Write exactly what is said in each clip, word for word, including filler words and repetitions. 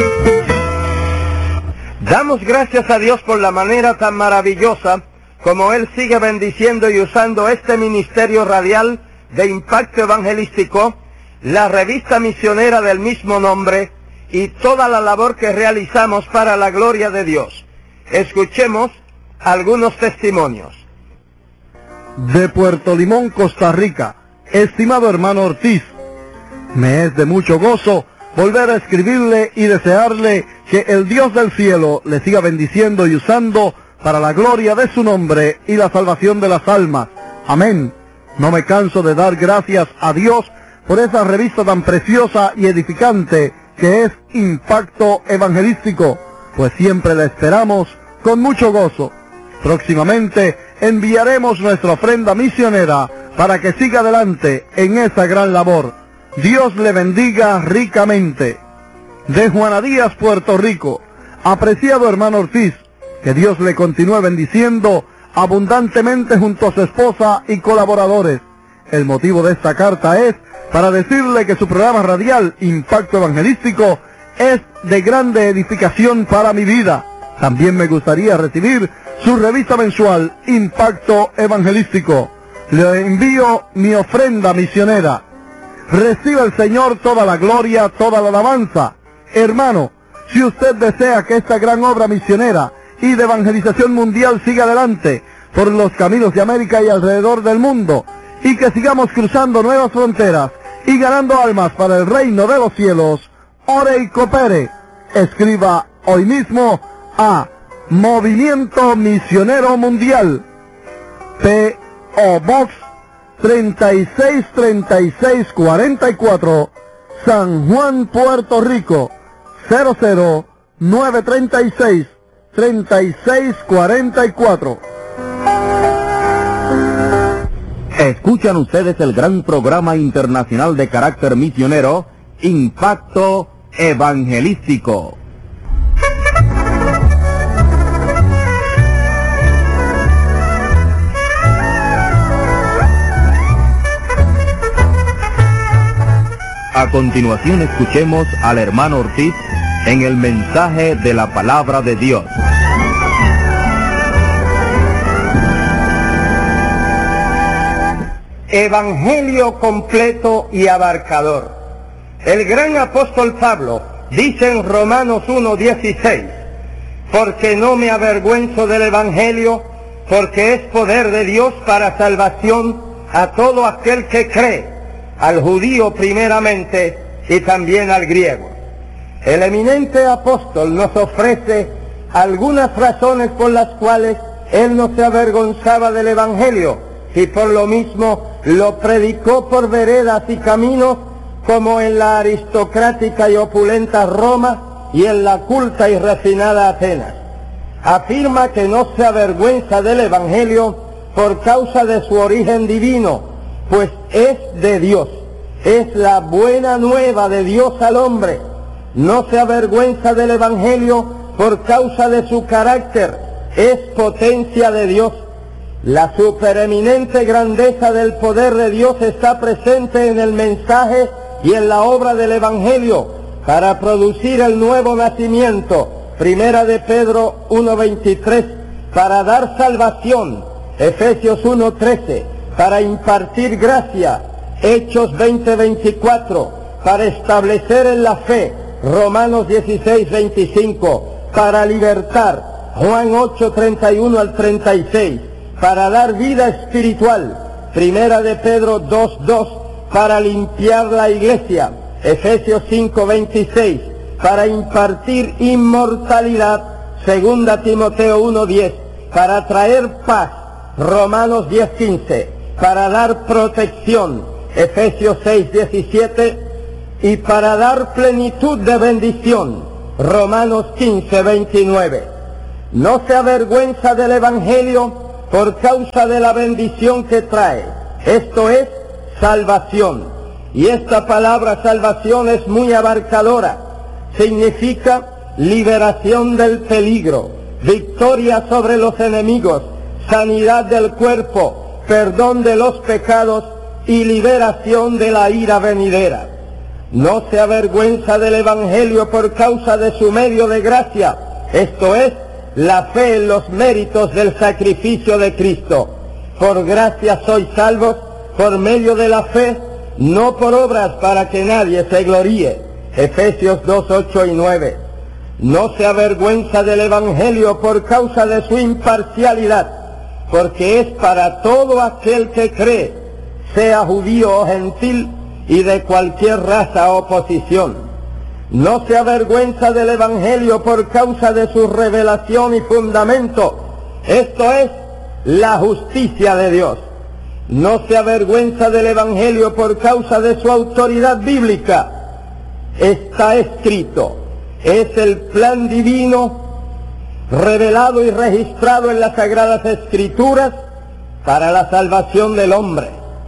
Damos gracias a Dios por la manera tan maravillosa como Él sigue bendiciendo y usando este ministerio radial de impacto evangelístico, la revista misionera del mismo nombre y toda la labor que realizamos para la gloria de Dios. Escuchemos algunos testimonios. De Puerto Limón, Costa Rica, estimado hermano Ortiz, me es de mucho gozo volver a escribirle y desearle que el Dios del cielo le siga bendiciendo y usando para la gloria de su nombre y la salvación de las almas. Amén. No me canso de dar gracias a Dios por esa revista tan preciosa y edificante que es Impacto Evangelístico, pues siempre la esperamos con mucho gozo. Próximamente enviaremos nuestra ofrenda misionera para que siga adelante en esa gran labor. Dios le bendiga ricamente. De Juana Díaz, Puerto Rico, apreciado hermano Ortiz, que Dios le continúe bendiciendo abundantemente junto a su esposa y colaboradores. El motivo de esta carta es para decirle que su programa radial Impacto Evangelístico es de grande edificación para mi vida. También me gustaría recibir su revista mensual Impacto Evangelístico. Le envío mi ofrenda misionera. Reciba el Señor toda la gloria, toda la alabanza. Hermano, si usted desea que esta gran obra misionera y de evangelización mundial siga adelante por los caminos de América y alrededor del mundo, y que sigamos cruzando nuevas fronteras y ganando almas para el reino de los cielos, ore y coopere. Escriba hoy mismo a Movimiento Misionero Mundial, P O Box treinta y seis treinta y seis cuarenta y cuatro, San Juan, Puerto Rico, cero cero nueve treinta y seis treinta y seis cuarenta y cuatro. Escuchan ustedes el gran programa internacional de carácter misionero, Impacto Evangelístico. A continuación escuchemos al hermano Ortiz en el mensaje de la palabra de Dios. Evangelio completo y abarcador. El gran apóstol Pablo dice en Romanos uno dieciséis, porque no me avergüenzo del Evangelio, porque es poder de Dios para salvación a todo aquel que cree, al judío primeramente y también al griego. El eminente apóstol nos ofrece algunas razones por las cuales él no se avergonzaba del Evangelio y por lo mismo lo predicó por veredas y caminos como en la aristocrática y opulenta Roma y en la culta y refinada Atenas. Afirma que no se avergüenza del Evangelio por causa de su origen divino, pues es de Dios, es la buena nueva de Dios al hombre. No se avergüenza del Evangelio por causa de su carácter, es potencia de Dios. La supereminente grandeza del poder de Dios está presente en el mensaje y en la obra del Evangelio para producir el nuevo nacimiento, Primera de Pedro uno veintitrés, para dar salvación, Efesios uno trece, para impartir gracia, Hechos veinte veinticuatro, para establecer en la fe, Romanos dieciséis veinticinco, para libertar, Juan ocho treinta y uno al treinta y seis, para dar vida espiritual, Primera de Pedro dos dos, para limpiar la iglesia, Efesios cinco veintiséis, para impartir inmortalidad, Segunda Timoteo uno diez, para traer paz, Romanos diez quince, para dar protección, Efesios seis diecisiete, y para dar plenitud de bendición, Romanos quince veintinueve. No se avergüenza del Evangelio por causa de la bendición que trae, esto es, salvación. Y esta palabra salvación es muy abarcadora, significa liberación del peligro, victoria sobre los enemigos, sanidad del cuerpo, perdón de los pecados y liberación de la ira venidera. no se avergüenza del Evangelio por causa de su medio de gracia, esto es, la fe en los méritos del sacrificio de Cristo. Por gracia sois salvos, por medio de la fe, no por obras para que nadie se gloríe. Efesios dos, ocho y nueve. No se avergüenza del Evangelio por causa de su imparcialidad, porque es para todo aquel que cree, sea judío o gentil, y de cualquier raza o posición. No se avergüenza del Evangelio por causa de su revelación y fundamento, esto es, la justicia de Dios. No se avergüenza del Evangelio por causa de su autoridad bíblica. Está escrito, es el plan divino revelado y registrado en las Sagradas Escrituras para la salvación del hombre.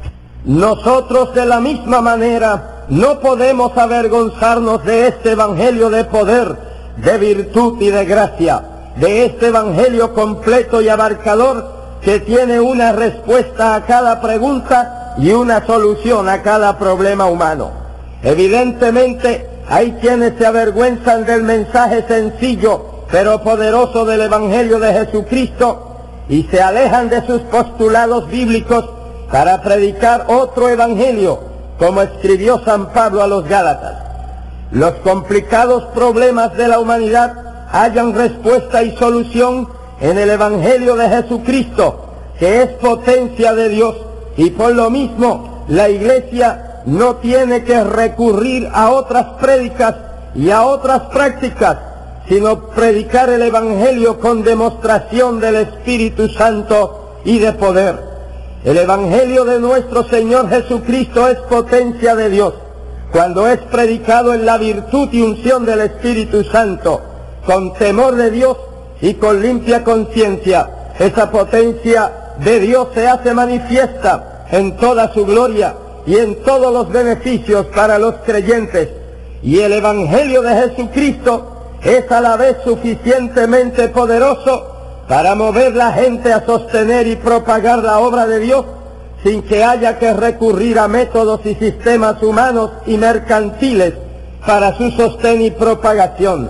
Nosotros de la misma manera no podemos avergonzarnos de este Evangelio de poder, de virtud y de gracia, de este Evangelio completo y abarcador que tiene una respuesta a cada pregunta y una solución a cada problema humano. Evidentemente, hay quienes se avergüenzan del mensaje sencillo pero poderoso del Evangelio de Jesucristo y se alejan de sus postulados bíblicos para predicar otro Evangelio, como escribió San Pablo a los Gálatas. Los complicados problemas de la humanidad hallan respuesta y solución en el Evangelio de Jesucristo, que es potencia de Dios, y por lo mismo la Iglesia no tiene que recurrir a otras prédicas y a otras prácticas, sino predicar el Evangelio con demostración del Espíritu Santo y de poder. El Evangelio de nuestro Señor Jesucristo es potencia de Dios, cuando es predicado en la virtud y unción del Espíritu Santo, con temor de Dios y con limpia conciencia. Esa potencia de Dios se hace manifiesta en toda su gloria y en todos los beneficios para los creyentes. Y el Evangelio de Jesucristo es a la vez suficientemente poderoso para mover la gente a sostener y propagar la obra de Dios sin que haya que recurrir a métodos y sistemas humanos y mercantiles para su sostén y propagación.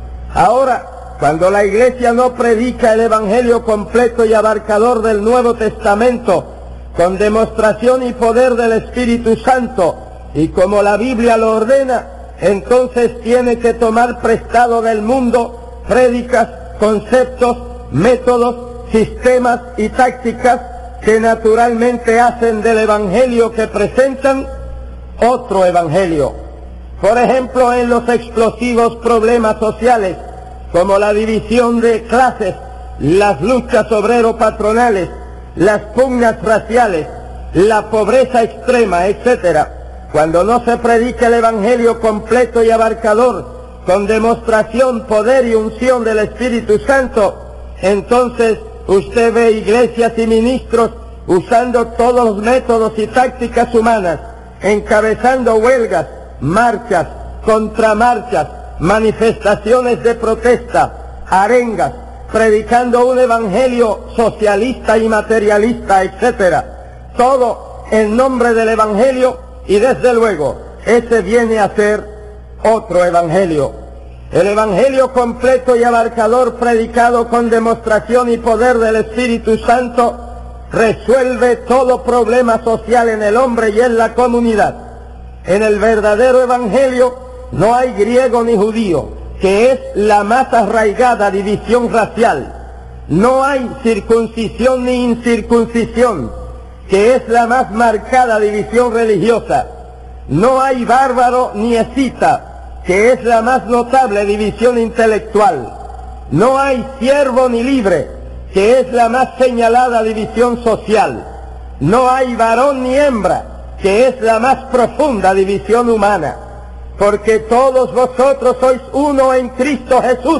Ahora, cuando la Iglesia no predica el Evangelio completo y abarcador del Nuevo Testamento, con demostración y poder del Espíritu Santo, y como la Biblia lo ordena, entonces tiene que tomar prestado del mundo prédicas, conceptos, métodos, sistemas y tácticas que naturalmente hacen del Evangelio que presentan otro Evangelio. Por ejemplo, en los explosivos problemas sociales, como la división de clases, las luchas obrero-patronales, las pugnas raciales, la pobreza extrema, etcétera. Cuando no se predica el Evangelio completo y abarcador, con demostración, poder y unción del Espíritu Santo, entonces usted ve iglesias y ministros usando todos los métodos y tácticas humanas, encabezando huelgas, marchas, contramarchas, manifestaciones de protesta, arengas, predicando un evangelio socialista y materialista, etcétera. Todo en nombre del Evangelio, y desde luego ese viene a ser otro Evangelio. El Evangelio completo y abarcador predicado con demostración y poder del Espíritu Santo resuelve todo problema social en el hombre y en la comunidad. En el verdadero Evangelio no hay griego ni judío, que es la más arraigada división racial. No hay circuncisión ni incircuncisión, que es la más marcada división religiosa. No hay bárbaro ni escita, que es la más notable división intelectual. No hay siervo ni libre, que es la más señalada división social. No hay varón ni hembra, que es la más profunda división humana. Porque todos vosotros sois uno en Cristo Jesús,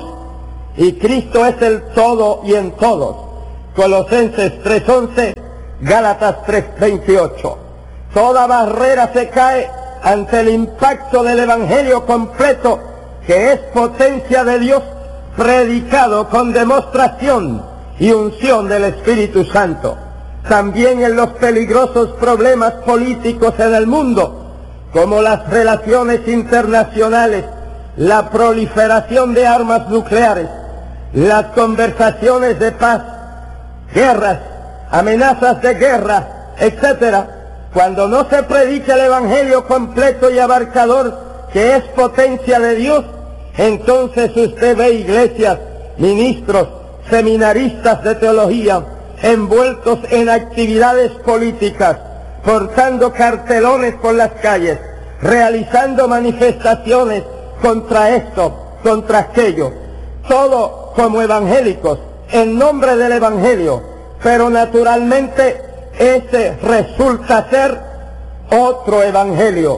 y Cristo es el todo y en todos. Colosenses tres once, Gálatas tres veintiocho. Toda barrera se cae ante el impacto del Evangelio completo, que es potencia de Dios, predicado con demostración y unción del Espíritu Santo. También en los peligrosos problemas políticos en el mundo, como las relaciones internacionales, la proliferación de armas nucleares, las conversaciones de paz, guerras, amenazas de guerra, etcétera, cuando no se predica el evangelio completo y abarcador, que es potencia de Dios, entonces usted ve iglesias, ministros, seminaristas de teología, envueltos en actividades políticas, portando cartelones por las calles, realizando manifestaciones contra esto, contra aquello, todo como evangélicos, en nombre del evangelio, pero naturalmente ese resulta ser otro evangelio.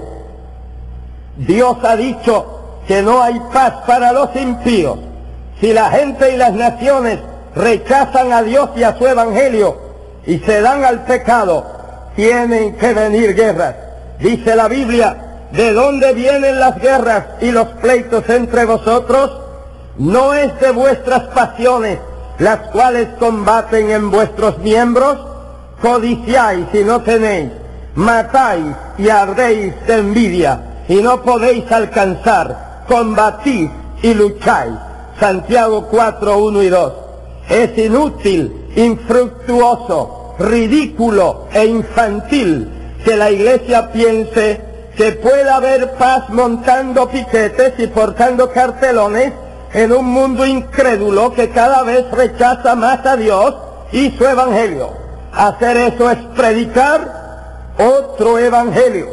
Dios ha dicho que no hay paz para los impíos. Si la gente y las naciones rechazan a Dios y a su evangelio y se dan al pecado, tienen que venir guerras. Dice la Biblia, ¿de dónde vienen las guerras y los pleitos entre vosotros? ¿No es de vuestras pasiones, las cuales combaten en vuestros miembros? Codiciáis y no tenéis, matáis y ardéis de envidia y no podéis alcanzar, combatís y lucháis. Santiago cuatro, uno y dos. Es inútil, infructuoso, ridículo e infantil que la iglesia piense que pueda haber paz montando piquetes y portando cartelones en un mundo incrédulo que cada vez rechaza más a Dios y su evangelio. Hacer eso es predicar otro evangelio.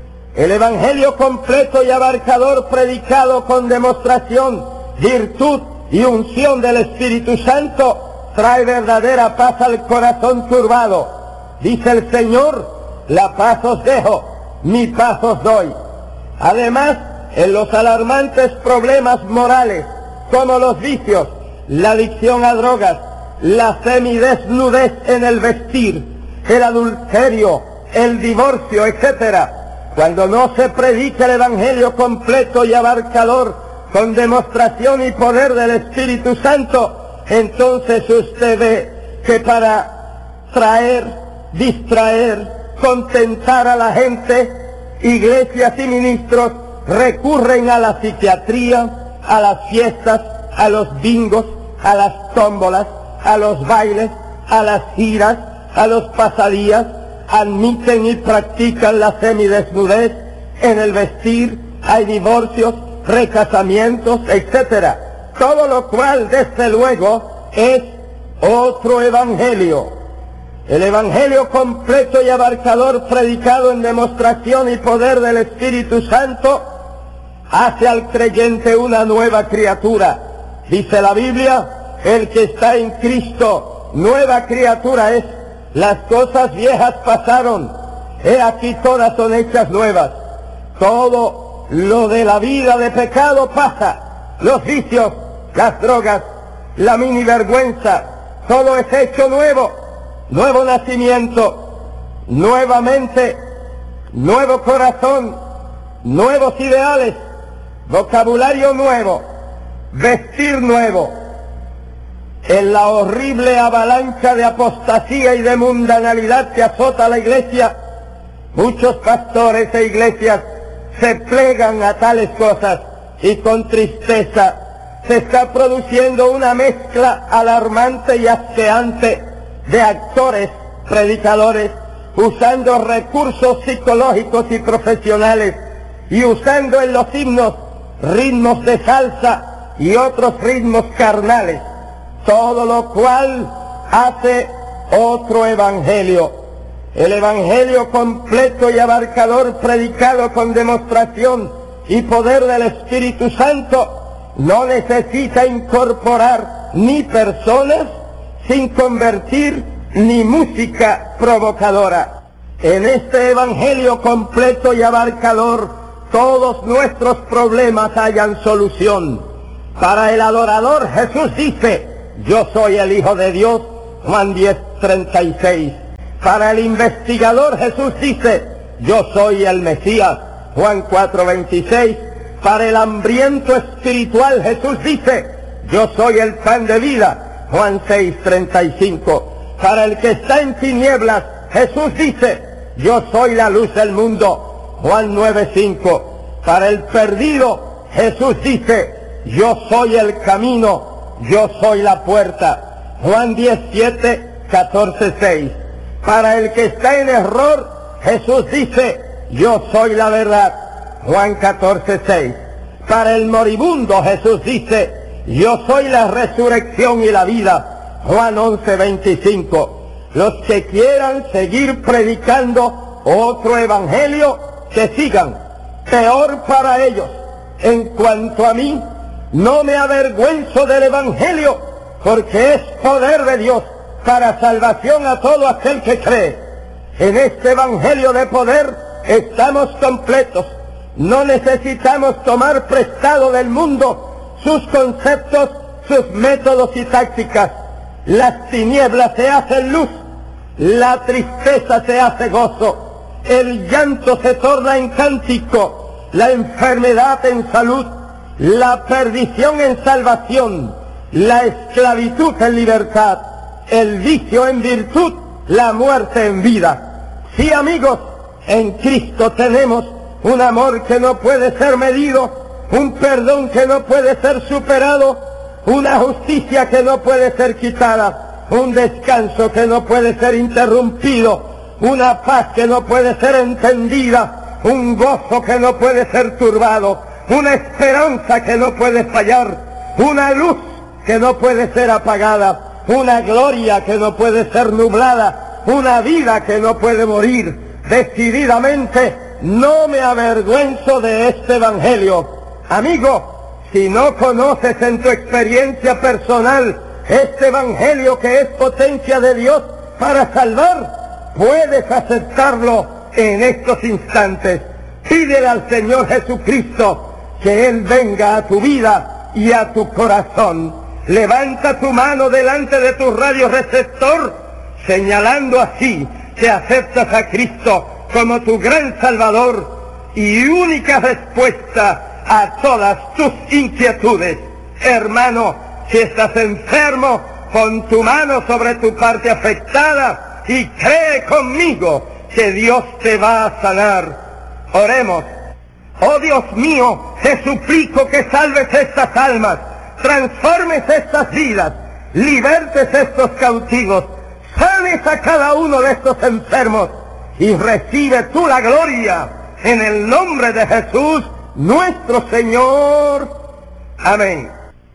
El evangelio completo y abarcador predicado con demostración, virtud y unción del Espíritu Santo trae verdadera paz al corazón turbado. Dice el Señor, la paz os dejo, mi paz os doy. Además, en los alarmantes problemas morales, como los vicios, la adicción a drogas, la semidesnudez en el vestir, el adulterio, el divorcio, etcétera, cuando no se predica el evangelio completo y abarcador con demostración y poder del Espíritu Santo, entonces usted ve que para traer, distraer, contentar a la gente, iglesias y ministros recurren a la psiquiatría, a las fiestas, a los bingos, a las tómbolas, a los bailes, a las giras, a los pasadías, admiten y practican la semidesnudez en el vestir, hay divorcios, recasamientos, etcétera. Todo lo cual, desde luego, es otro evangelio. El evangelio completo y abarcador predicado en demostración y poder del Espíritu Santo hace al creyente una nueva criatura. Dice la Biblia, el que está en Cristo, nueva criatura es. Las cosas viejas pasaron, he aquí todas son hechas nuevas. Todo lo de la vida de pecado pasa, los vicios, las drogas, la mini vergüenza, todo es hecho nuevo, nuevo nacimiento, nuevamente, nuevo corazón, nuevos ideales, vocabulario nuevo, vestir nuevo. En la horrible avalancha de apostasía y de mundanalidad que azota a la iglesia, muchos pastores e iglesias se plegan a tales cosas y con tristeza se está produciendo una mezcla alarmante y asqueante de actores, predicadores, usando recursos psicológicos y profesionales y usando en los himnos ritmos de salsa y otros ritmos carnales. Todo lo cual hace otro evangelio. El evangelio completo y abarcador predicado con demostración y poder del Espíritu Santo no necesita incorporar ni personas sin convertir ni música provocadora. En este evangelio completo y abarcador todos nuestros problemas hallan solución. Para el adorador Jesús dice, yo soy el Hijo de Dios, Juan diez, treinta y seis. Para el investigador Jesús dice, yo soy el Mesías, Juan cuatro, veintiséis. Para el hambriento espiritual Jesús dice, yo soy el pan de vida, Juan seis, treinta y cinco. Para el que está en tinieblas Jesús dice, yo soy la luz del mundo, Juan nueve cinco. Para el perdido, Jesús dice, yo soy el camino, yo soy la puerta. Juan diecisiete, catorce seis. Para el que está en error, Jesús dice, yo soy la verdad. Juan catorce seis. Para el moribundo, Jesús dice, yo soy la resurrección y la vida. Juan once veinticinco. Los que quieran seguir predicando otro evangelio, que sigan. Peor para ellos. En cuanto a mí, no me avergüenzo del evangelio, porque es poder de Dios para salvación a todo aquel que cree. En este evangelio de poder estamos completos. No necesitamos tomar prestado del mundo sus conceptos, sus métodos y tácticas. Las tinieblas se hacen luz, la tristeza se hace gozo, el llanto se torna en cántico, la enfermedad en salud, la perdición en salvación, la esclavitud en libertad, el vicio en virtud, la muerte en vida. Sí, amigos, en Cristo tenemos un amor que no puede ser medido, un perdón que no puede ser superado, una justicia que no puede ser quitada, un descanso que no puede ser interrumpido, una paz que no puede ser entendida, un gozo que no puede ser turbado, una esperanza que no puede fallar, una luz que no puede ser apagada, una gloria que no puede ser nublada, una vida que no puede morir. Decididamente no me avergüenzo de este evangelio. Amigo, si no conoces en tu experiencia personal este evangelio que es potencia de Dios para salvar, puedes aceptarlo en estos instantes. Pídele al Señor Jesucristo que Él venga a tu vida y a tu corazón. Levanta tu mano delante de tu radioreceptor, señalando así que aceptas a Cristo como tu gran Salvador y única respuesta a todas tus inquietudes. Hermano, si estás enfermo, pon tu mano sobre tu parte afectada y cree conmigo que Dios te va a sanar. Oremos. Oh Dios mío, te suplico que salves estas almas, transformes estas vidas, libertes estos cautivos, sanes a cada uno de estos enfermos y recibe tú la gloria en el nombre de Jesús, nuestro Señor. Amén.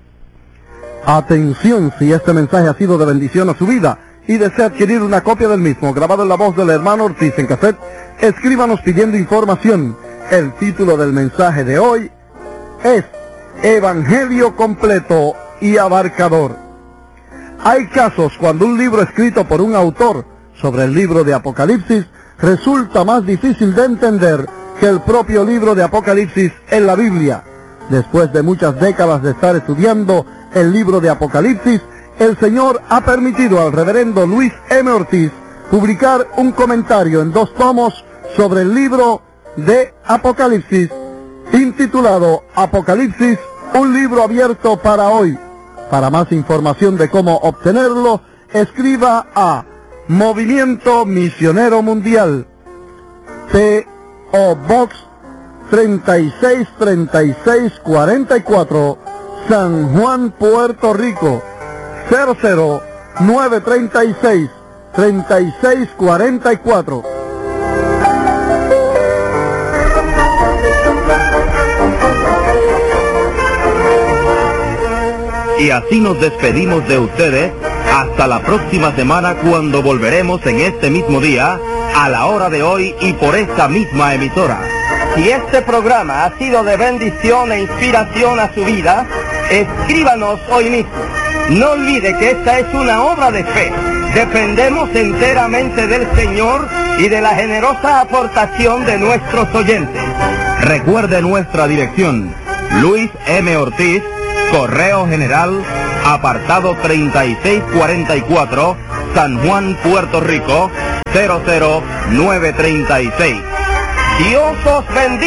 Atención, si este mensaje ha sido de bendición a su vida y desea adquirir una copia del mismo, grabado en la voz del hermano Ortiz en cassette, escríbanos pidiendo información. El título del mensaje de hoy es Evangelio completo y abarcador. Hay casos cuando un libro escrito por un autor sobre el libro de Apocalipsis resulta más difícil de entender que el propio libro de Apocalipsis en la Biblia. Después de muchas décadas de estar estudiando el libro de Apocalipsis, el Señor ha permitido al reverendo Luis M. Ortiz publicar un comentario en dos tomos sobre el libro de Apocalipsis, intitulado Apocalipsis, un libro abierto para hoy. Para más información de cómo obtenerlo, escriba a Movimiento Misionero Mundial, P O Box treinta y seis treinta y seis cuarenta y cuatro, San Juan, Puerto Rico, cero cero nueve treinta y seis treinta y seis cuarenta y cuatro. Y así nos despedimos de ustedes hasta la próxima semana, cuando volveremos en este mismo día, a la hora de hoy y por esta misma emisora. Si este programa ha sido de bendición e inspiración a su vida, escríbanos hoy mismo. No olvide que esta es una obra de fe. Dependemos enteramente del Señor y de la generosa aportación de nuestros oyentes. Recuerde nuestra dirección: Luis M. Ortiz, Correo General, apartado treinta y seis cuarenta y cuatro, San Juan, Puerto Rico, cero cero nueve treinta y seis. Dios os bendiga.